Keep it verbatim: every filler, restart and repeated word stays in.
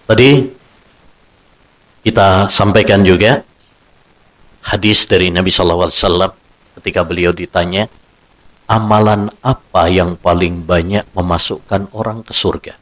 Tadi kita sampaikan juga hadis dari Nabi Shallallahu Alaihi Wasallam ketika beliau ditanya, amalan apa yang paling banyak memasukkan orang ke surga?